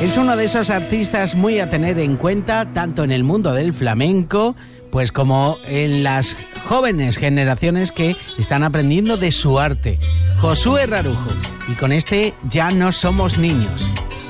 Es uno de esos artistas muy a tener en cuenta, tanto en el mundo del flamenco, pues como en las jóvenes generaciones que están aprendiendo de su arte. Josué Rarujo, y con este Ya no somos niños.